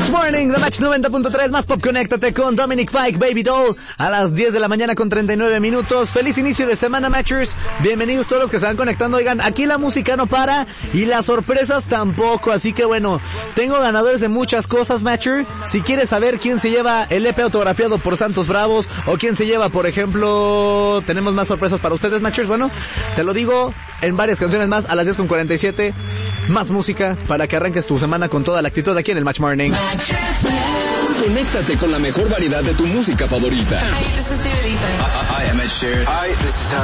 Match Morning, The Match 90.3, más pop, conéctate con Dominic Fike, Baby Doll, a las 10 de la mañana con 39 minutos. Feliz inicio de semana, Matchers. Bienvenidos todos los que se van conectando. Oigan, aquí la música no para y las sorpresas tampoco, así que bueno, tengo ganadores de muchas cosas, Matcher. Si quieres saber quién se lleva el EP autografiado por Santos Bravos o quién se lleva, por ejemplo, tenemos más sorpresas para ustedes, Matchers. Bueno, te lo digo en varias canciones más, a las 10 con 47, más música para que arranques tu semana con toda la actitud aquí en el Match Morning. Conéctate con la mejor variedad de tu música favorita. Hi, this is Dua Lipa. Hi, I'm Ed Sheeran. Hi, this is